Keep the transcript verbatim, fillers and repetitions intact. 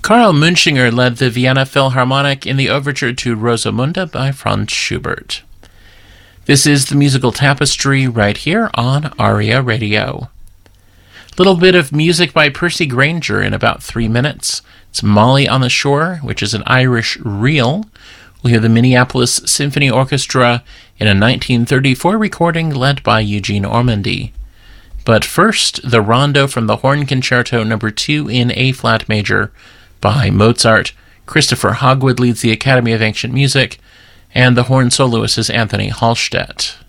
Karl Munchinger led the Vienna Philharmonic in the overture to Rosamunde by Franz Schubert. This is the musical tapestry right here on ARIA Radio. A little bit of music by Percy Grainger in about three minutes. It's Molly on the Shore, which is an Irish reel. We'll hear the Minneapolis Symphony Orchestra in a nineteen thirty-four recording led by Eugene Ormandy. But first, the Rondo from the Horn Concerto number two in A-flat major by Mozart. Christopher Hogwood leads the Academy of Ancient Music, and the horn soloist is Anthony Hallstedt.